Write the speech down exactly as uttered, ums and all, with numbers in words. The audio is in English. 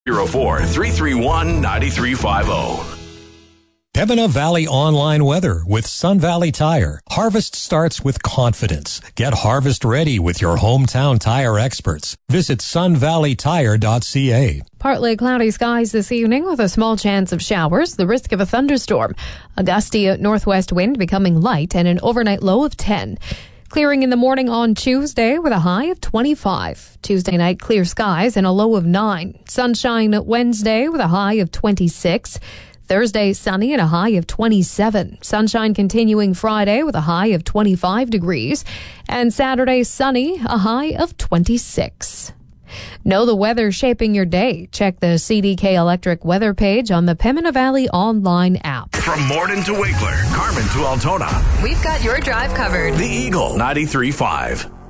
zero four, three three one, nine three five zero. Pembina Valley Online Weather with Sun Valley Tire. Harvest starts with confidence. Get harvest ready with your hometown tire experts. Visit sun valley tire dot c a. Partly cloudy skies this evening with a small chance of showers, the risk of a thunderstorm. A gusty northwest wind becoming light and an overnight low of ten. Clearing in the morning on Tuesday with a high of twenty-five. Tuesday night, clear skies and a low of nine. Sunshine Wednesday with a high of twenty-six. Thursday, sunny and a high of twenty-seven. Sunshine continuing Friday with a high of twenty-five degrees. And Saturday, sunny, a high of twenty-six. Know the weather shaping your day. Check the C D K Electric weather page on the Pembina Valley online app. From Morden to Winkler, Carmen to Altona, we've got your drive covered. The Eagle ninety-three point five.